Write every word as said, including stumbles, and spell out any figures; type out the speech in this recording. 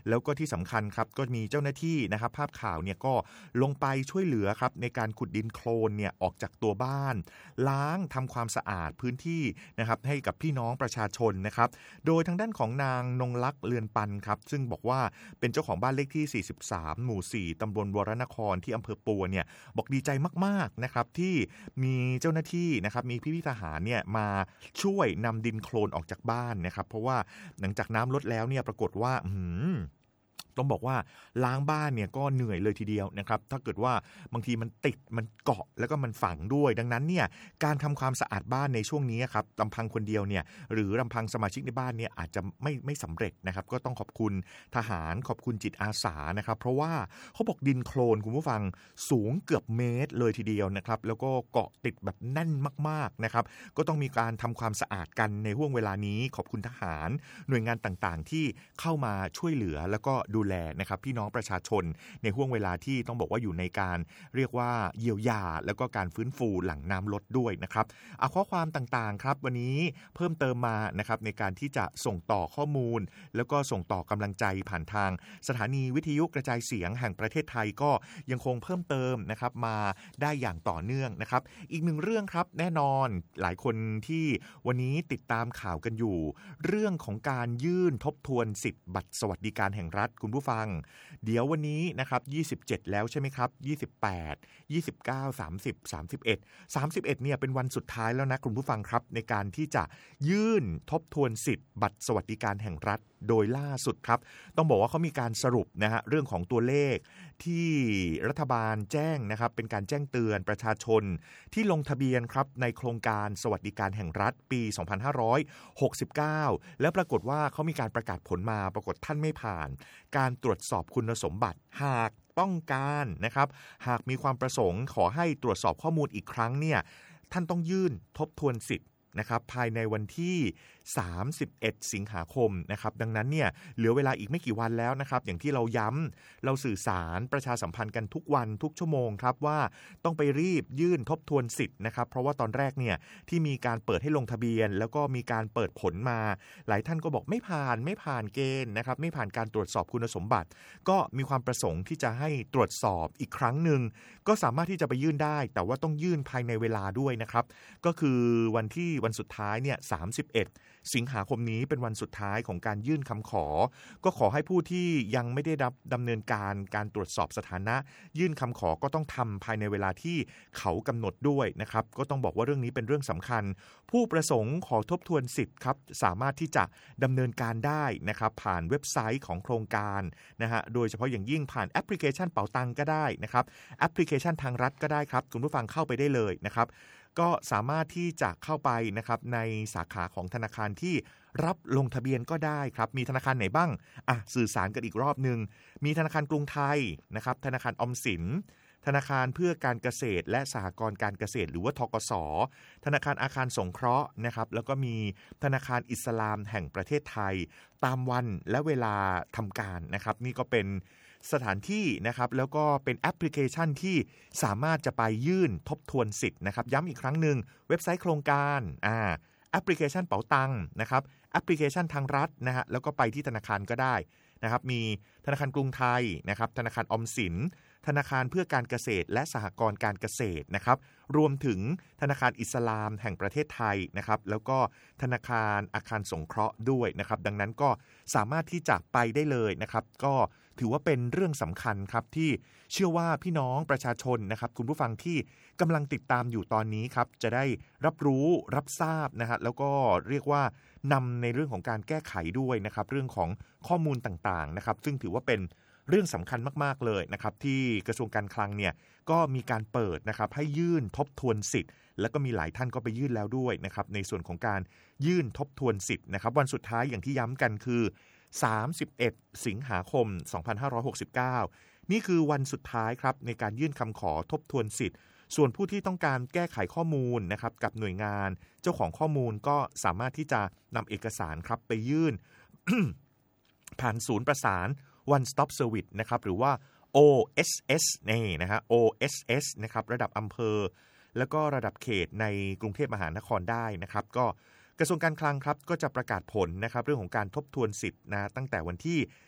แล้วก็ที่สำคัญครับก็มีเจ้าหน้าที่นะครับภาพข่าวเนี่ยก็ลงไปช่วยเหลือครับในการขุดดินโคลนเนี่ยออกจากตัวบ้านล้างทำความสะอาดพื้นที่นะครับให้กับพี่น้องประชาชนนะครับโดยทางด้านของนางนงลักษณ์เลือนปันครับซึ่งบอกว่าเป็นเจ้าของบ้านเลขที่สี่สิบสามหมู่สี่ตำบลวรนครที่อำเภอปัวเนี่ยบอกดีใจมากๆนะครับที่มีเจ้าหน้าที่นะครับมีพี่ๆทหารเนี่ยมาช่วยนำดินโคลนออกจากบ้านนะครับเพราะว่าหลังจากน้ำลดแล้วเนี่ยปรากฏว่าอืมต้องบอกว่าล้างบ้านเนี่ยก็เหนื่อยเลยทีเดียวนะครับถ้าเกิดว่าบางทีมันติดมันเกาะแล้วก็มันฝังด้วยดังนั้นเนี่ยการทำความสะอาดบ้านในช่วงนี้ครับลำพังคนเดียวเนี่ยหรือลำพังสมาชิกในบ้านเนี่ยอาจจะไม่ไม่สำเร็จนะครับก็ต้องขอบคุณทหารขอบคุณจิตอาสานะครับเพราะว่าเขาบอกดินโคลนคุณผู้ฟังสูงเกือบเมตรเลยทีเดียวนะครับแล้วก็เกาะติดแบบแน่นมากๆนะครับก็ต้องมีการทำความสะอาดกันในห่วงเวลานี้ขอบคุณทหารหน่วยงานต่างๆที่เข้ามาช่วยเหลือแล้วก็ดูแลนะครับพี่น้องประชาชนในห่วงเวลาที่ต้องบอกว่าอยู่ในการเรียกว่าเยียวยาแล้วก็การฟื้นฟูหลังน้ำลดด้วยนะครับเอาข้อความต่างๆครับวันนี้เพิ่มเติมมานะครับในการที่จะส่งต่อข้อมูลแล้วก็ส่งต่อกำลังใจผ่านทางสถานีวิทยุกระจายเสียงแห่งประเทศไทยก็ยังคงเพิ่มเติมนะครับมาได้อย่างต่อเนื่องนะครับอีกหนึ่งเรื่องครับแน่นอนหลายคนที่วันนี้ติดตามข่าวกันอยู่เรื่องของการยื่นทบทวนสิทธิ์บัตรสวัสดิการแห่งรัฐคุณผู้ฟังเดี๋ยววันนี้นะครับยี่สิบเจ็ดแล้วใช่ไหมครับยี่สิบแปด ยี่สิบเก้า สามสิบ สามสิบเอ็ด สามสิบเอ็ดเนี่ยเป็นวันสุดท้ายแล้วนะคุณผู้ฟังครับในการที่จะยื่นทบทวนสิทธิ์บัตรสวัสดิการแห่งรัฐโดยล่าสุดครับต้องบอกว่าเขามีการสรุปนะฮะเรื่องของตัวเลขที่รัฐบาลแจ้งนะครับเป็นการแจ้งเตือนประชาชนที่ลงทะเบียนครับในโครงการสวัสดิการแห่งรัฐปีสองพันห้าร้อยหกสิบเก้าแล้วปรากฏว่าเขามีการประกาศผลมาปรากฏท่านไม่ผ่านการตรวจสอบคุณสมบัติหากต้องการนะครับหากมีความประสงค์ขอให้ตรวจสอบข้อมูลอีกครั้งเนี่ยท่านต้องยื่นทบทวนสิทธิ์นะครับภายในวันที่สามสิบเอ็ดสิงหาคมนะครับดังนั้นเนี่ยเหลือเวลาอีกไม่กี่วันแล้วนะครับอย่างที่เราย้ำเราสื่อสารประชาสัมพันธ์กันทุกวันทุกชั่วโมงครับว่าต้องไปรีบยื่นทบทวนสิทธิ์นะครับเพราะว่าตอนแรกเนี่ยที่มีการเปิดให้ลงทะเบียนแล้วก็มีการเปิดผลมาหลายท่านก็บอกไม่ผ่านไม่ผ่านเกณฑ์นะครับไม่ผ่านการตรวจสอบคุณสมบัติก็มีความประสงค์ที่จะให้ตรวจสอบอีกครั้งหนึ่งก็สามารถที่จะไปยื่นได้แต่ว่าต้องยื่นภายในเวลาด้วยนะครับก็คือวันที่วันสุดท้ายเนี่ยสามสิบเอ็ดสิงหาคมนี้เป็นวันสุดท้ายของการยื่นคำขอก็ขอให้ผู้ที่ยังไม่ได้รับดำเนินการการตรวจสอบสถานะยื่นคำขอก็ต้องทำภายในเวลาที่เขากำหนดด้วยนะครับก็ต้องบอกว่าเรื่องนี้เป็นเรื่องสำคัญผู้ประสงค์ขอทบทวนสิทธิ์ครับสามารถที่จะดำเนินการได้นะครับผ่านเว็บไซต์ของโครงการนะฮะโดยเฉพาะอย่างยิ่งผ่านแอปพลิเคชันเป๋าตังก็ได้นะครับแอปพลิเคชันทางรัฐก็ได้ครับคุณผู้ฟังเข้าไปได้เลยนะครับก็สามารถที่จะเข้าไปนะครับในสาขาของธนาคารที่รับลงทะเบียนก็ได้ครับมีธนาคารไหนบ้างอ่ะสื่อสารกันอีกรอบนึงมีธนาคารกรุงไทยนะครับธนาคารออมสินธนาคารเพื่อการเกษตรและสหกรณ์การเกษตรหรือว่าธกส.ธนาคารอาคารสงเคราะห์นะครับแล้วก็มีธนาคารอิสลามแห่งประเทศไทยตามวันและเวลาทำการนะครับนี่ก็เป็นสถานที่นะครับแล้วก็เป็นแอปพลิเคชันที่สามารถจะไปยื่นทบทวนสิทธิ์นะครับย้ำอีกครั้งหนึ่งเว็บไซต์โครงการอ่าแอปพลิเคชันเป๋าตังนะครับแอปพลิเคชันทางรัฐนะฮะแล้วก็ไปที่ธนาคารก็ได้นะครับมีธนาคารกรุงไทยนะครับธนาคารออมสินธนาคารเพื่อการเกษตรและสหกรณ์การเกษตรนะครับรวมถึงธนาคารอิสลามแห่งประเทศไทยนะครับแล้วก็ธนาคารอาคารสงเคราะห์ด้วยนะครับดังนั้นก็สามารถที่จะไปได้เลยนะครับก็ถือว่าเป็นเรื่องสำคัญครับที่เชื่อว่าพี่น้องประชาชนนะครับคุณผู้ฟังที่กำลังติดตามอยู่ตอนนี้ครับจะได้รับรู้รับทราบนะฮะแล้วก็เรียกว่านำในเรื่องของการแก้ไขด้วยนะครับเรื่องของข้อมูลต่างๆนะครับซึ่งถือว่าเป็นเรื่องสำคัญมากๆเลยนะครับที่กระทรวงการคลังเนี่ยก็มีการเปิดนะครับให้ยื่นทบทวนสิทธิ์แล้วก็มีหลายท่านก็ไปยื่นแล้วด้วยนะครับในส่วนของการยื่นทบทวนสิทธิ์นะครับวันสุดท้ายอย่างที่ย้ำกันคือสามสิบเอ็ดสิงหาคมสองพันห้าร้อยหกสิบเก้านี่คือวันสุดท้ายครับในการยื่นคำขอทบทวนสิทธิ์ส่วนผู้ที่ต้องการแก้ไขข้อมูลนะครับกับหน่วยงานเจ้าของข้อมูลก็สามารถที่จะนำเอกสารครับไปยื่น ผ่านศูนย์ประสาน One Stop Service นะครับหรือว่า โอ เอส เอส นี่นะฮะ โอ เอส เอส นะครับระดับอำเภอแล้วก็ระดับเขตในกรุงเทพมหานครได้นะครับก็กระทรวงการคลังครับก็จะประกาศผลนะครับเรื่องของการทบทวนสิทธิ์นะตั้งแต่วันที่